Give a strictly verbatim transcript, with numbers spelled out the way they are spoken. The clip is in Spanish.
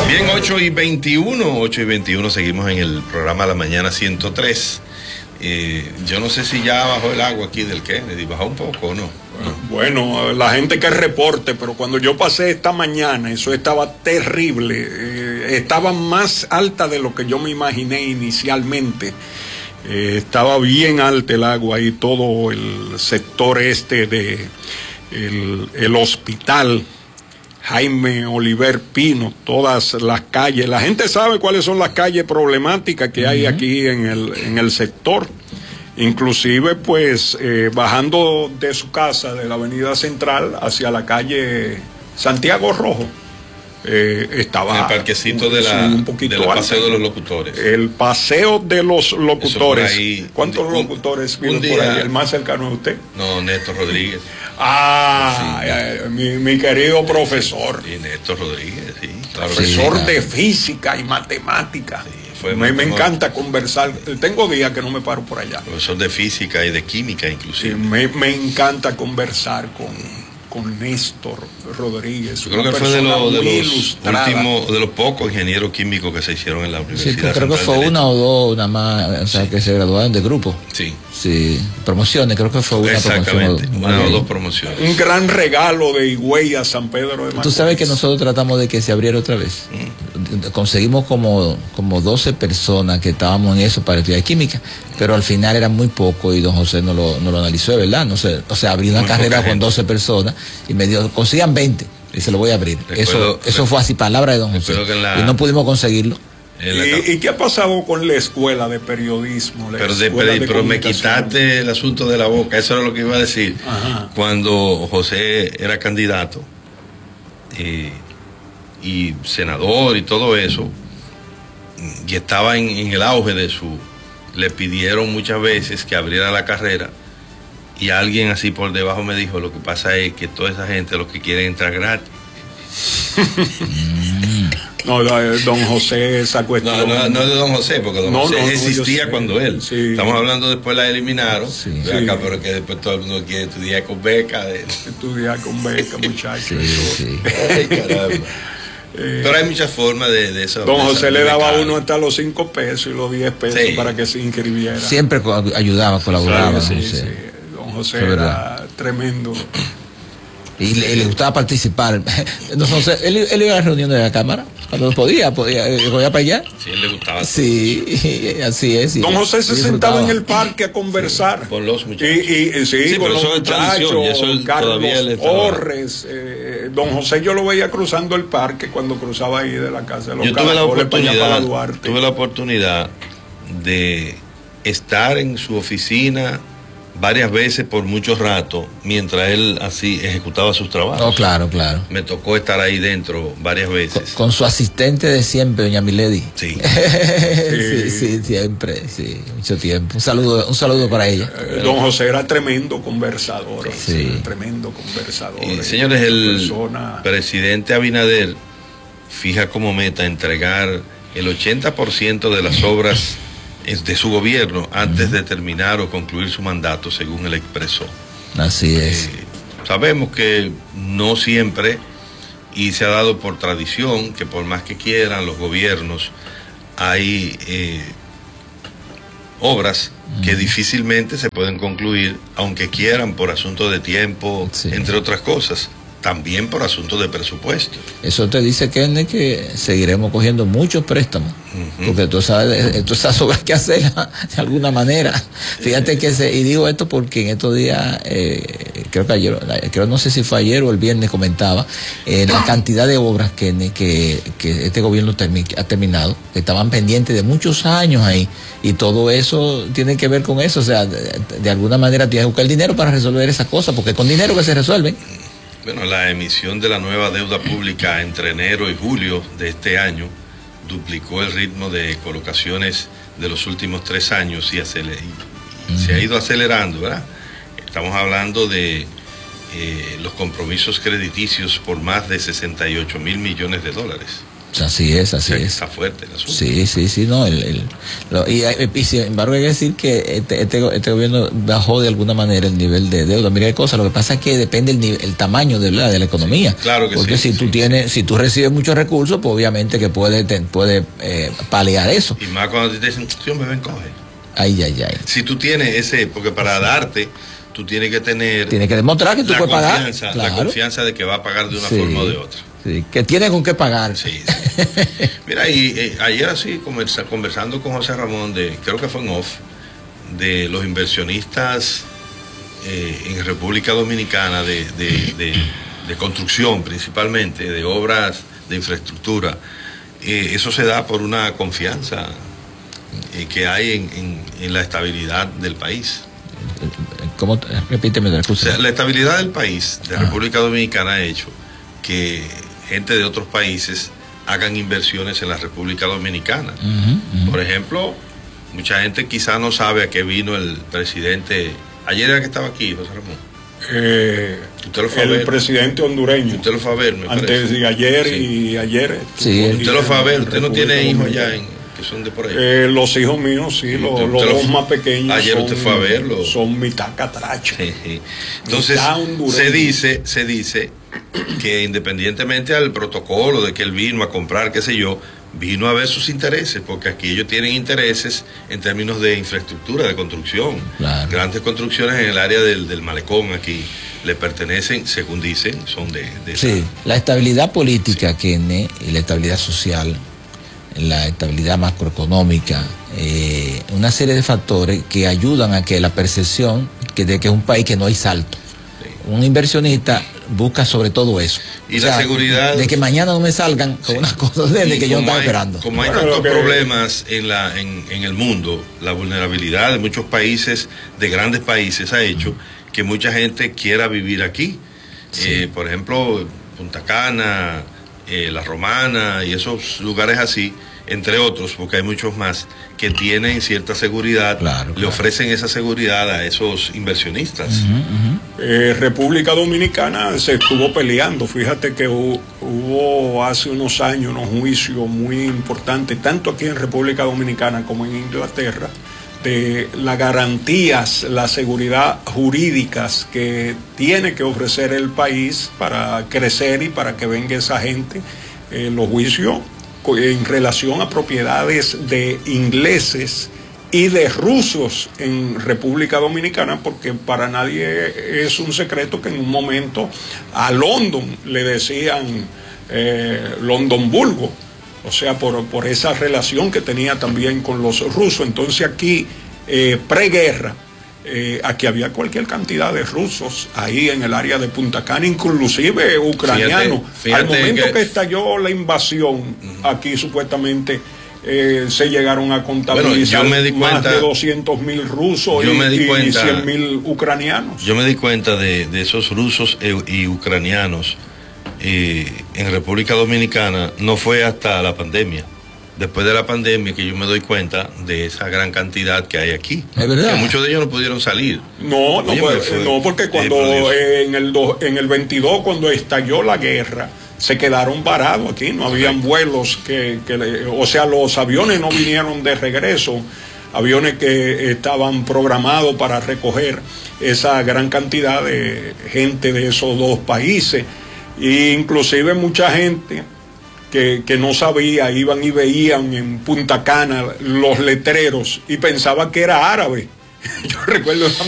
Bien, ocho y veintiuno, ocho y veintiuno, seguimos en el programa La Mañana ciento tres. Eh, yo no sé si ya bajó el agua aquí del Kennedy, bajó un poco o no. Bueno, la gente que reporte, pero cuando yo pasé esta mañana, eso estaba terrible. Eh, estaba más alta de lo que yo me imaginé inicialmente. Eh, estaba bien alta el agua y todo el sector este de el, el hospital Jaime Oliver Pino, todas las calles. La gente sabe cuáles son las calles problemáticas que hay aquí en el, en el sector. Inclusive, pues, eh, bajando de su casa, de la avenida Central, hacia la calle Santiago Rojo, eh, estaba... El parquecito de la, sí, un poquito del alto. paseo de los locutores. El paseo de los locutores. Ahí, ¿Cuántos un, locutores un viven día, por ahí? ¿El más cercano de usted? No, Néstor Rodríguez. Ah, sí, eh, mi, mi querido profesor. Sí, Néstor Rodríguez, sí. Claro, profesor sí, de física y matemática. Sí, fue me, me encanta conversar. Tengo días que no me paro por allá. Profesor de física y de química, inclusive. Sí, me, me encanta conversar con, con Néstor Rodríguez. Yo creo que fue de, lo, de los últimos, de los pocos ingenieros químicos que se hicieron en la universidad. Sí, pues creo que fue una o dos, una más, o sea, sí, que se graduaron de grupo. Sí. Sí, promociones, creo que fue una Exactamente, promoción. una o dos promociones. Un gran regalo de Higüey a San Pedro de Macorís. Tú sabes que nosotros tratamos de que se abriera otra vez. Mm. Conseguimos como, como doce personas que estábamos en eso para estudiar química, pero al final eran muy poco y don José no lo, no lo analizó, ¿verdad? No sé, o sea, abrí una muy carrera con doce personas y me dio, consigan veinte y se lo voy a abrir. Recuerdo, eso eso fue así, palabra de don José. La... Y no pudimos conseguirlo. ¿Y, ¿Y qué ha pasado con la escuela de periodismo? Pero, de, pero, de pero me quitaste el asunto de la boca, eso era lo que iba a decir. Ajá. Cuando José era candidato eh, y senador y todo eso, y estaba en, en el auge de su... Le pidieron muchas veces que abriera la carrera y alguien así por debajo me dijo, lo que pasa es que toda esa gente lo que quiere entrar gratis. No, don José, esa cuestión. No, no, no es de don José, porque don no, José no, existía no, cuando él. Sí. Estamos hablando después la eliminaron. Sí, sí. Acá, pero que después todo el mundo quiere estudiar con beca. De... Estudiar con beca, muchachos. Sí, sí. Ay, caramba. Eh, pero hay muchas formas de, de eso. Don de José le daba a uno hasta los cinco pesos y los diez pesos sí. para que se inscribiera. Siempre ayudaba, colaboraba. Sí, sí, sí. Don José era verdad. Tremendo. Y le, le gustaba participar. Entonces, él, él iba a las reuniones de la Cámara, cuando podía, podía, podía para allá. Sí, él le gustaba. Sí, así es. Don José se sentaba en el parque a conversar. Sí, con los muchachos. Y, y, y, sí, sí, con pero los eso muchachos, y eso Carlos Torres. Eh, don José yo lo veía cruzando el parque cuando cruzaba ahí de la casa de los Yo tuve la, oportunidad, para tuve la oportunidad de estar en su oficina varias veces por mucho rato, mientras él así ejecutaba sus trabajos. Oh, claro, claro. Me tocó estar ahí dentro varias veces. Con, con su asistente de siempre, doña Milady. Sí. sí, sí, siempre, sí, mucho tiempo. Un saludo, un saludo para ella. Eh, don José era tremendo conversador, sí. Sí, tremendo conversador. Y, señores, el persona... presidente Abinader fija como meta entregar el ochenta por ciento de las obras de su gobierno antes de terminar o concluir su mandato, según él expresó. Así es. Eh, sabemos que no siempre, y se ha dado por tradición, que por más que quieran los gobiernos, hay eh, obras uh-huh. que difícilmente se pueden concluir, aunque quieran, por asunto de tiempo, sí. entre otras cosas. También por asuntos de presupuesto. Eso te dice, Kenneth, que seguiremos cogiendo muchos préstamos, uh-huh. porque tú sabes, tú sabes sobre qué hacerla de alguna manera. Fíjate que se, y digo esto porque en estos días, eh, creo que ayer, creo no sé si fue ayer o el viernes comentaba, eh, la cantidad de obras que, que, que este gobierno termi- ha terminado, que estaban pendientes de muchos años ahí, y todo eso tiene que ver con eso, o sea, de, de alguna manera tienes que buscar el dinero para resolver esas cosas, porque con dinero que se resuelven. Bueno, la emisión de la nueva deuda pública entre enero y julio de este año duplicó el ritmo de colocaciones de los últimos tres años y, aceler- y, y uh-huh. se ha ido acelerando, ¿verdad? Estamos hablando de eh, los compromisos crediticios por más de sesenta y ocho mil millones de dólares. Así es, así o sea, es. Está fuerte el asunto. Sí, sí, sí, no. El, el, lo, y, y sin embargo hay que decir que este, este, este gobierno bajó de alguna manera el nivel de deuda. Mira qué cosa, lo que pasa es que depende el, nivel, el tamaño de la, de la economía. Sí, claro que Porque sí. si tú sí, tienes, sí. si tú recibes muchos recursos, pues obviamente que puede, te, puede eh, paliar eso. Y más cuando te dicen, sí, hombre, ven, coge. Ay, ay, ay. Si tú tienes ese, porque para darte, tú tienes que tener... Tienes que demostrar que tú la puedes pagar. confianza, Claro. La confianza de que va a pagar de una Sí, forma o de otra. Sí, que tiene con qué pagar. Sí, sí. Mira, y eh, ayer así, conversa, conversando con José Ramón, de creo que fue en off, de los inversionistas eh, en República Dominicana de, de, de, de construcción principalmente, de obras de infraestructura, eh, eso se da por una confianza eh, que hay en, en, en la estabilidad del país. ¿Cómo? Repíteme, O sea, la estabilidad del país, de Ah. República Dominicana, ha hecho que gente de otros países hagan inversiones en la República Dominicana. Uh-huh, uh-huh. Por ejemplo, mucha gente quizá no sabe a qué vino el presidente. Ayer era que estaba aquí, José Ramón. Eh, Usted lo fue a el ver. presidente hondureño. Usted lo fue a ver, me Antes parece. de ayer Sí. y ayer. Sí, estuvo Usted lo fue a ver. en Usted no República tiene hijos Dominicana. allá en, que son de por ahí. Eh, los hijos míos, sí, Sí, los, usted- los usted lo dos fue- más pequeños. ayer son, usted fue a verlo. Son mitad catracho. Sí, sí. Entonces, Mitad hondureño. se dice, se dice que independientemente al protocolo de que él vino a comprar, qué sé yo, vino a ver sus intereses, porque aquí ellos tienen intereses en términos de infraestructura, de construcción. Claro. Grandes construcciones en el área del, del malecón aquí le pertenecen, según dicen, son de... de Sí, la estabilidad política, Kenne, y la estabilidad social, la estabilidad macroeconómica, eh, una serie de factores que ayudan a que la percepción que de que es un país que no hay salto. Un inversionista busca sobre todo eso. Y la seguridad- de que mañana no me salgan con Sí. unas cosas de Y que yo no como estaba hay- esperando. Como hay Bueno, tantos lo que- problemas en, la, en, en el mundo, la vulnerabilidad de muchos países, de grandes países, ha hecho que mucha gente quiera vivir aquí. Sí. Eh, por ejemplo, Punta Cana, eh, La Romana y esos lugares así, entre otros, porque hay muchos más, que tienen cierta seguridad, Claro, le claro. ofrecen esa seguridad a esos inversionistas. Ujú, ujú. Eh, República Dominicana se estuvo peleando. Fíjate que hu- hubo hace unos años unos juicios muy importantes, tanto aquí en República Dominicana como en Inglaterra, de las garantías, la seguridad jurídicas que tiene que ofrecer el país para crecer y para que venga esa gente. Eh, los juicios co- en relación a propiedades de ingleses y de rusos en República Dominicana, porque para nadie es un secreto que en un momento a London le decían eh, Londonburgo, o sea, por, por esa relación que tenía también con los rusos. Entonces aquí, eh, preguerra, eh, aquí había cualquier cantidad de rusos ahí en el área de Punta Cana, inclusive ucranianos. Fíjate- fíjate Al momento que- que estalló la invasión, aquí supuestamente eh, se llegaron a contabilizar Bueno, yo me di más cuenta- de doscientos mil rusos yo y, me di y cuenta- cien mil ucranianos. Yo me di cuenta de, de esos rusos e- y ucranianos eh, en República Dominicana, no fue hasta la pandemia. Después de la pandemia que yo me doy cuenta de esa gran cantidad que hay aquí. Es verdad. Que muchos de ellos no pudieron salir. No, no, Oye, pues, me fue- no, porque eh, cuando por Dios. eh, en el do- en el veintidós, cuando estalló la guerra, se quedaron varados aquí, no habían vuelos que, que le- o sea, los aviones no vinieron de regreso, aviones que estaban programados para recoger esa gran cantidad de gente de esos dos países, e inclusive mucha gente que, que no sabía, iban y veían en Punta Cana los letreros y pensaban que era árabe. Yo recuerdo